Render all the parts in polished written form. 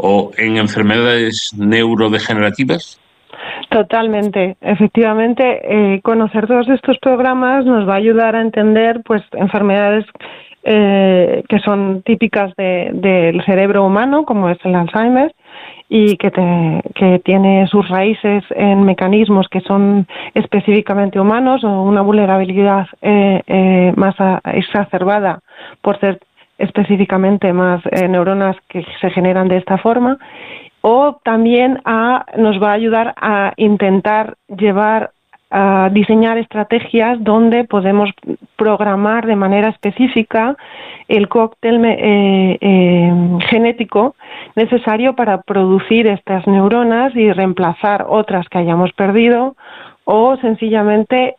o en enfermedades neurodegenerativas? Totalmente. Efectivamente, conocer todos estos programas nos va a ayudar a entender pues enfermedades que son típicas del cerebro humano, como es el Alzheimer, y que tiene sus raíces en mecanismos que son específicamente humanos o una vulnerabilidad más exacerbada por ser específicamente más neuronas que se generan de esta forma, o también nos va a ayudar a intentar a diseñar estrategias donde podemos programar de manera específica el cóctel genético necesario para producir estas neuronas y reemplazar otras que hayamos perdido, o sencillamente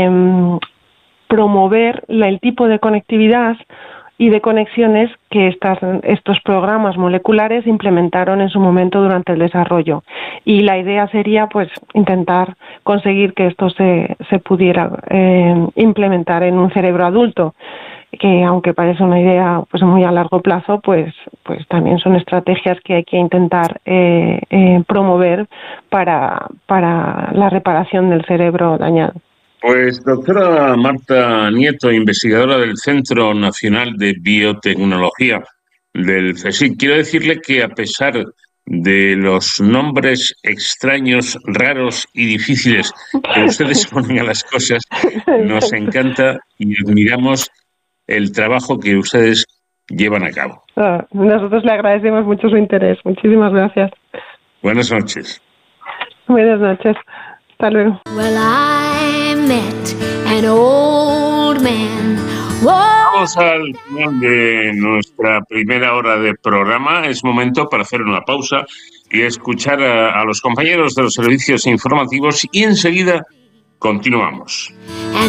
promover el tipo de conectividad y de conexiones que estos programas moleculares implementaron en su momento durante el desarrollo. Y la idea sería pues intentar conseguir que esto se pudiera implementar en un cerebro adulto, que aunque parece una idea pues muy a largo plazo, pues también son estrategias que hay que intentar promover para la reparación del cerebro dañado. Pues doctora Marta Nieto, investigadora del Centro Nacional de Biotecnología del CSIC, quiero decirle que a pesar de los nombres extraños, raros y difíciles que ustedes ponen a las cosas, nos encanta y admiramos el trabajo que ustedes llevan a cabo. Nosotros le agradecemos mucho su interés. Muchísimas gracias. Buenas noches. Buenas noches. Hasta luego. Well, I met an old man. Vamos al final de nuestra primera hora de programa. Es momento para hacer una pausa y escuchar a los compañeros de los servicios informativos y enseguida continuamos.